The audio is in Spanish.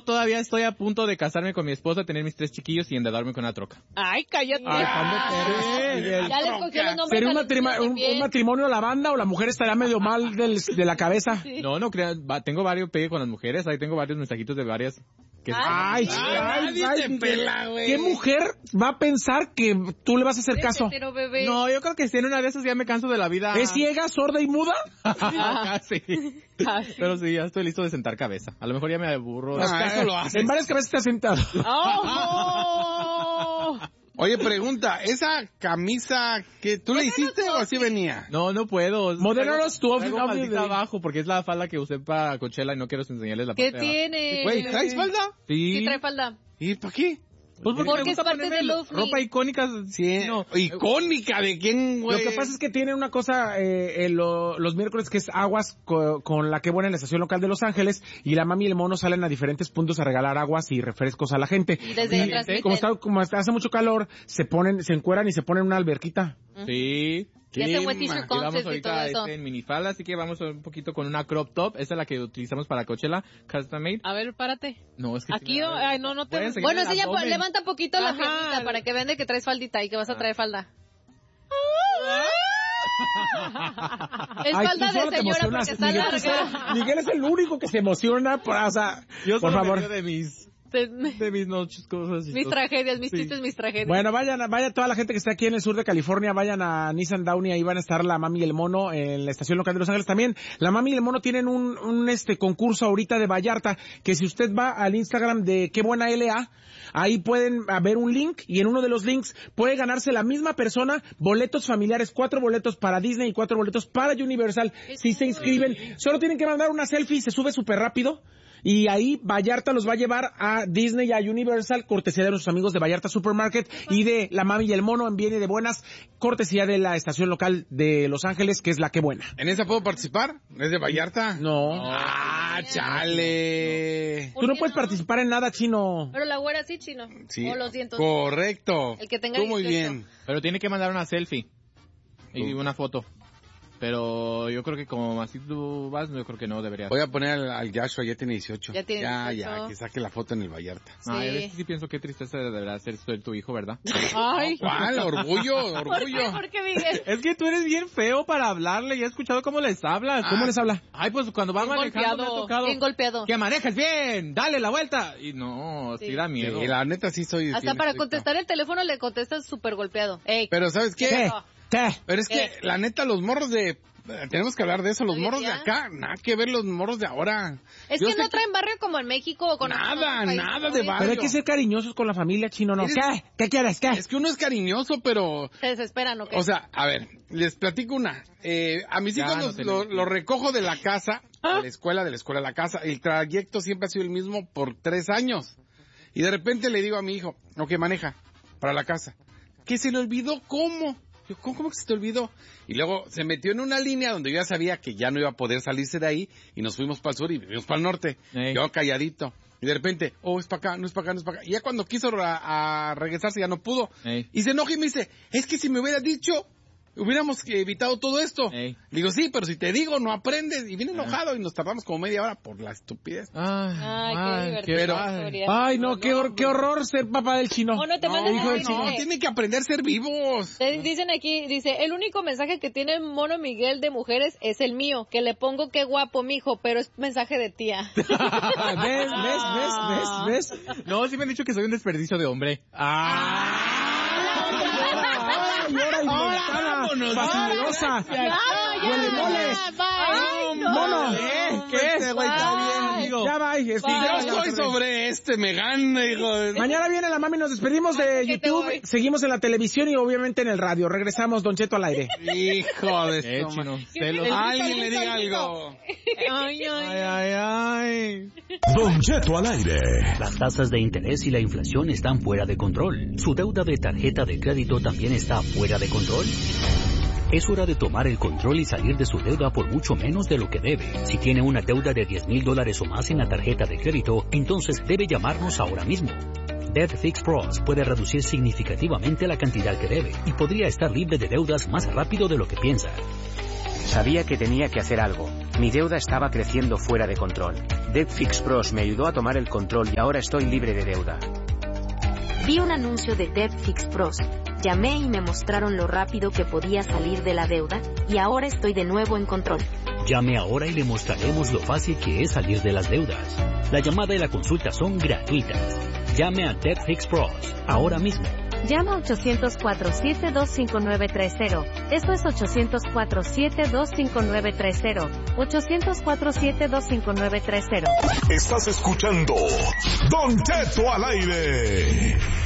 todavía estoy a punto de casarme con mi esposa, tener mis 3 chiquillos y endeudarme con una troca. Ay, cállate. Ya le escogió los nombres. ¿Sería un matrimonio a la banda o la mujer estaría medio mal de la cabeza? Sí. No crean, tengo varios pegue con las mujeres, ahí tengo varios mensajitos de varias. Ay, ¿qué mujer va a pensar que tú le vas a hacer caso? No, yo creo que si en una de esas ya me canso de la vida. ¿Es ciega, sorda y muda? Casi. Pero sí, ya estoy listo de sentar cabeza. A lo mejor ya me aburro. Eso lo haces. En varias cabezas te has sentado. Oye, pregunta, ¿esa camisa que tú le hiciste o así venía? No puedo. Modélanos tu maldita abajo porque es la falda que usé para Coachella y no quiero enseñarles la parte. ¿Qué tiene? Güey, ¿traes falda? Sí, trae falda. ¿Y para qué? Pues porque es parte del OVNI. Ropa icónica. Sí, no. ¿Icónica de quién, güey? Lo que pasa es que tienen una cosa los miércoles que es aguas con la que buena en la estación local de Los Ángeles, y la mami y el mono salen a diferentes puntos a regalar aguas y refrescos a la gente. Y como hace mucho calor, se encueran y se ponen una alberquita. Sí. Y hacen wet tissue vamos y todo eso. En minifalda, así que vamos un poquito con una crop top. Esa es la que utilizamos para Coachella, custom made. A ver, párate. No, es que... Aquí, ay, no te... Bueno, sí, ya levanta poquito la piernita para que vean de que traes faldita y que vas a traer falda. Es falda de señora porque está larga. Miguel es el único que se emociona, yo por favor. De mis noches, cosas. Mis tragedias, mis chistes, mis tragedias. Bueno, vaya toda la gente que está aquí en el sur de California, vayan a Nissan Downey, ahí van a estar la mami y el mono en la estación local de Los Ángeles también. La mami y el mono tienen un concurso ahorita de Vallarta, que si usted va al Instagram de Qué Buena LA, ahí pueden ver un link, y en uno de los links puede ganarse la misma persona boletos familiares, 4 boletos para Disney y 4 boletos para Universal. Si se inscriben, solo tienen que mandar una selfie, se sube súper rápido. Y ahí Vallarta los va a llevar a Disney y a Universal, cortesía de nuestros amigos de Vallarta Supermarket y de la mami y el mono en Bien y de Buenas, cortesía de la estación local de Los Ángeles, que es la Qué Buena. ¿En esa puedo participar? ¿Es de Vallarta? No. Chale. Tú no puedes participar en nada, Chino. Pero la güera sí, Chino. Sí. O los dientes. Correcto. El que tenga tú muy 18. bien. Pero tiene que mandar una selfie y una foto. Pero yo creo que como así tú vas, yo creo que no deberías. Voy a poner al Yashua, ya tiene 18. Ya tiene 18. Ya, que saque la foto en el Vallarta. Sí. A veces sí pienso qué tristeza deberá ser tu hijo, ¿verdad? Ay. ¿Cuál? Orgullo. ¿Por qué, Miguel? Es que tú eres bien feo para hablarle, y he escuchado cómo les hablas. ¿Cómo les habla? Ay, pues cuando va manejando me ha tocado. Bien golpeado. Que manejes bien, dale la vuelta. Y no, sí da miedo. Sí, la neta sí soy... Hasta para contestar el teléfono le contestas súper golpeado. Ey. Pero ¿sabes qué? ¿Qué? Pero es que, la neta, los morros de... Tenemos que hablar de eso, los morros de acá, nada que ver los morros de ahora. Es que no traen barrio como en México o con... Nada de barrio. Pero hay que ser cariñosos con la familia, Chino, ¿no? ¿Qué quieres? ¿Qué? Es que uno es cariñoso, pero... Se desesperan, ¿o qué? O sea, a ver, les platico una. A mis hijos los recojo de la casa, de la escuela a la casa. El trayecto siempre ha sido el mismo por 3 años. Y de repente le digo a mi hijo, que maneja para la casa, que se le olvidó cómo. Yo, ¿cómo que se te olvidó? Y luego se metió en una línea donde yo ya sabía que ya no iba a poder salirse de ahí, y nos fuimos para el sur y vivimos para el norte. Yo calladito. Y de repente, es para acá, no es para acá, no es para acá. Y ya cuando quiso a regresarse ya no pudo. Y se enoja y me dice, es que si me hubiera dicho, hubiéramos evitado todo esto. Digo, sí, pero si te digo, no aprendes. Y viene enojado y nos tardamos como media hora por la estupidez. Ay, qué divertido. Ay, no, qué horror ser papá del Chino. Hijo del Chino. Tienen que aprender a ser vivos. Dicen aquí, el único mensaje que tiene Mono Miguel de mujeres es el mío, que le pongo qué guapo, mijo, pero es mensaje de tía. ¿Ves? No, sí me han dicho que soy un desperdicio de hombre. ¡Vámonos! ¡Facilosa! ¡Huele moles! ¡Mono! ¿Qué es? Ya va. Yo estoy sobre me gana, hijo. Mañana viene la mami, nos despedimos de YouTube, seguimos en la televisión y obviamente en el radio. Regresamos, Don Cheto al aire. Hijo de Chino. Alguien le diga algo. Ay. Don Cheto al aire. Las tasas de interés y la inflación están fuera de control. ¿Su deuda de tarjeta de crédito también está fuera de control? Es hora de tomar el control y salir de su deuda por mucho menos de lo que debe. Si tiene una deuda de $10,000 o más en la tarjeta de crédito, entonces debe llamarnos ahora mismo. Debt Fix Pros puede reducir significativamente la cantidad que debe y podría estar libre de deudas más rápido de lo que piensa. Sabía que tenía que hacer algo. Mi deuda estaba creciendo fuera de control. DebtFix Pros me ayudó a tomar el control y ahora estoy libre de deuda. Vi un anuncio de DebtFix Pros. Llamé y me mostraron lo rápido que podía salir de la deuda y ahora estoy de nuevo en control. Llame ahora y le mostraremos lo fácil que es salir de las deudas. La llamada y la consulta son gratuitas. Llame a DebtFix Pros ahora mismo. Llama a 800-472-5930. Esto es 800-472-5930. 800-472-5930. Estás escuchando Don Cheto al aire.